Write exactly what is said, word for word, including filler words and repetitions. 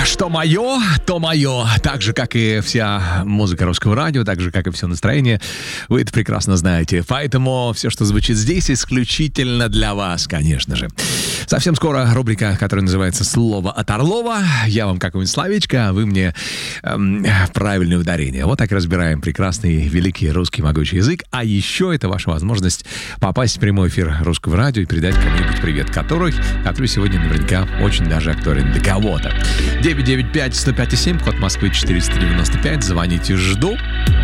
Что мое, то мое. Так же, как и вся музыка русского радио, так же, как и все настроение. Вы это прекрасно знаете. Поэтому все, что звучит здесь, исключительно для вас, конечно же. Совсем скоро рубрика, которая называется «Слово от Орлова». Я вам какое-нибудь словечко, а вы мне эм, правильное ударение. Вот так разбираем прекрасный, великий русский могучий язык. А еще это ваша возможность попасть в прямой эфир русского радио и передать кому-нибудь привет, который, который сегодня наверняка очень даже актуален для кого-то. девять девять пять сто пять семь, код Москвы четыреста девяносто пять. Звоните, жду.